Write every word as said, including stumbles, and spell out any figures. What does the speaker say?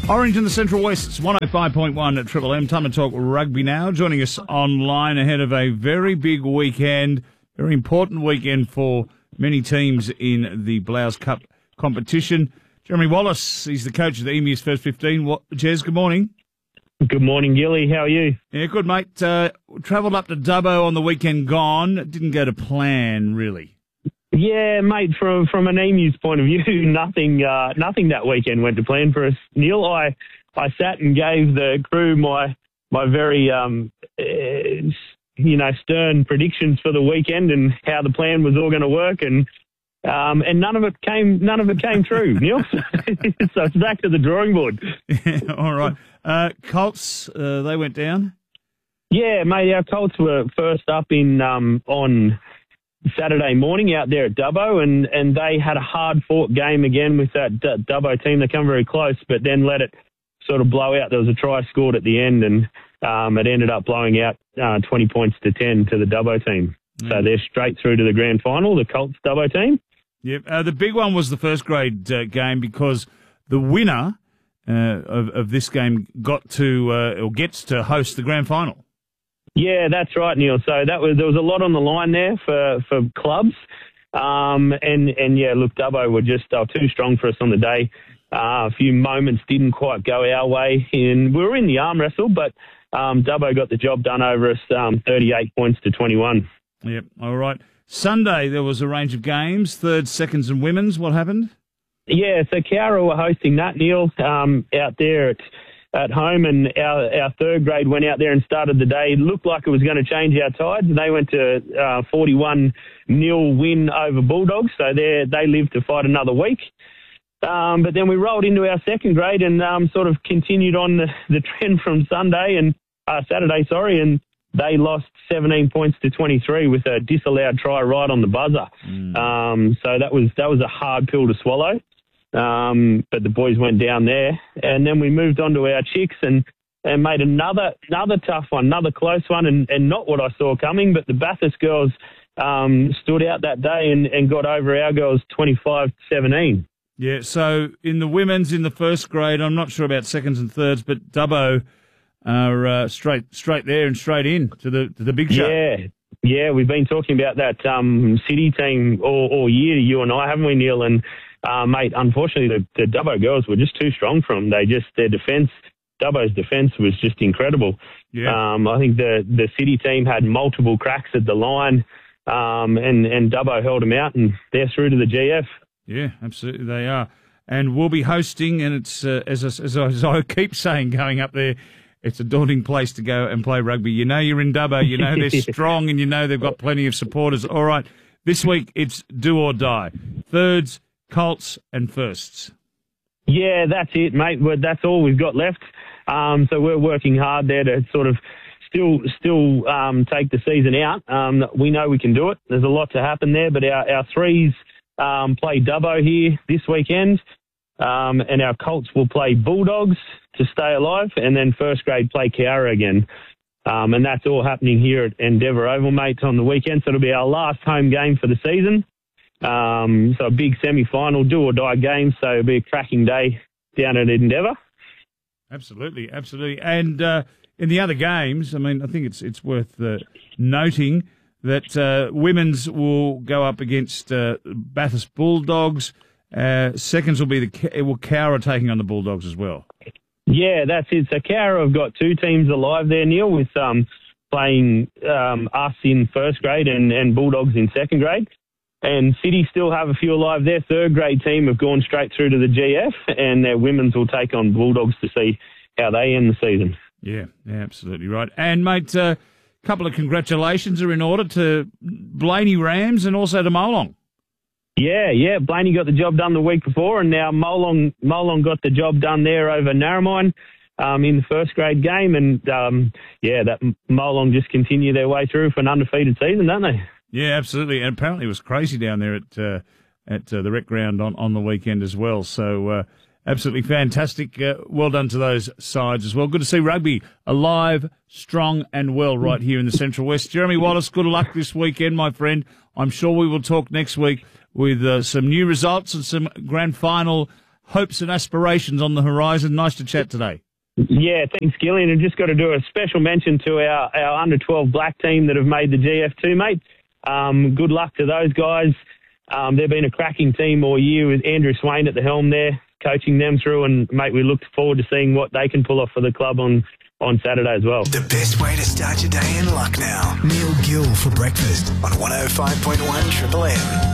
Orange in the Central West, it's one oh five point one at Triple M. Time to talk rugby now. Joining us online ahead of a very big weekend, very important weekend for many teams in the Blouse Cup competition. Jeremy Wallace, he's the coach of the Emus First fifteen. What, Jez, good morning. Good morning, Gilly. How are you? Yeah, good, mate. Uh, travelled up to Dubbo on the weekend gone. Didn't go to plan, really. Yeah, mate, from from an Emu's point of view, nothing uh, nothing that weekend went to plan for us. Neil, I I sat and gave the crew my my very um, uh, you know stern predictions for the weekend and how the plan was all going to work, and um, and none of it came none of it came true, Neil. So it's back to the drawing board. Yeah, all right. Uh, Colts, uh, they went down. Yeah, mate, our Colts were first up in um, on Saturday morning out there at Dubbo, and, and they had a hard-fought game again with that D- Dubbo team. They come very close, but then let it sort of blow out. There was a try scored at the end, and um, it ended up blowing out uh, twenty points to ten to the Dubbo team. Mm. So they're straight through to the grand final, the Colts Dubbo team. Yep. Uh, the big one was the first grade uh, game because the winner uh, of, of this game got to uh, or gets to host the grand final. Yeah, that's right, Neil. So that was there was a lot on the line there for, for clubs. Um, and, and, yeah, look, Dubbo were just uh, too strong for us on the day. Uh, a few moments didn't quite go our way. And we were in the arm wrestle, but um, Dubbo got the job done over us, um, thirty-eight points to twenty-one. Yep, all right. Sunday there was a range of games, thirds, seconds and women's. What happened? Yeah, so Cowra were hosting that, Neil, um, out there at... at home, and our, our third grade went out there and started the day. It looked like it was going to change our tides. They went to uh, forty-one nil win over Bulldogs, so they they lived to fight another week. Um, but then we rolled into our second grade and um, sort of continued on the, the trend from Sunday and uh, Saturday, sorry, and they lost seventeen points to twenty-three with a disallowed try right on the buzzer. Mm. Um, so that was that was a hard pill to swallow. Um, but the boys went down there, and then we moved on to our chicks and, and made another another tough one, another close one, and, and not what I saw coming. But the Bathurst girls um, stood out that day and, and got over our girls twenty-five to seventeen. Yeah, so in the women's in the first grade, I'm not sure about seconds and thirds, but Dubbo are uh, straight straight there and straight in to the to the big show. Yeah, yeah, we've been talking about that um, City team all, all year, you and I, haven't we, Neil? And Uh, mate, unfortunately, the, the Dubbo girls were just too strong for them. They just, their defence, Dubbo's defence was just incredible. Yeah. Um, I think the, the City team had multiple cracks at the line, um, and, and Dubbo held them out, and they're through to the G F. Yeah, absolutely, they are. And we'll be hosting, and it's, uh, as, I, as, I, as I keep saying, going up there, it's a daunting place to go and play rugby. You know you're in Dubbo, you know they're strong, and you know they've got plenty of supporters. All right, this week it's do or die. Thirds, Colts and firsts. Yeah, that's it, mate. Well, that's all we've got left. Um, so we're working hard there to sort of still still um, take the season out. Um, we know we can do it. There's a lot to happen there, but our, our threes um, play Dubbo here this weekend, um, and our Colts will play Bulldogs to stay alive, and then first grade play Cowra again. Um, and that's all happening here at Endeavour Oval, mate, on the weekend. So it'll be our last home game for the season. Um, so a big semi-final, do-or-die game, so it'll be a cracking day down at Endeavour. Absolutely, absolutely. And uh, in the other games, I mean, I think it's it's worth uh, noting that uh, women's will go up against uh, Bathurst Bulldogs. Uh, seconds will be the well, Cowra taking on the Bulldogs as well. Yeah, that's it. So Cowra have got two teams alive there, Neil, with um, playing um, us in first grade and, and Bulldogs in second grade. And City still have a few alive. Their third grade team have gone straight through to the G F, and their women's will take on Bulldogs to see how they end the season. Yeah, yeah, absolutely right. And, mate, a uh, couple of congratulations are in order to Blaney Rams and also to Molong. Yeah, yeah. Blaney got the job done the week before, and now Molong, Molong got the job done there over Narromine um, in the first grade game. And, um, yeah, that Molong just continue their way through for an undefeated season, don't they? Yeah, absolutely. And apparently it was crazy down there at uh, at uh, the rec ground on, on the weekend as well. So uh, absolutely fantastic. Uh, well done to those sides as well. Good to see rugby alive, strong and well right here in the Central West. Jeremy Wallace, good luck this weekend, my friend. I'm sure we will talk next week with uh, some new results and some grand final hopes and aspirations on the horizon. Nice to chat today. Yeah, thanks, Gillian. And just got to do a special mention to our, our under twelve black team that have made the G F two, mate. Um, good luck to those guys. Um, they've been a cracking team all year with Andrew Swain at the helm there, coaching them through. And, mate, we look forward to seeing what they can pull off for the club on, on Saturday as well. The best way to start your day in Lucknow. Neil Gill for breakfast on one oh five point one Triple M.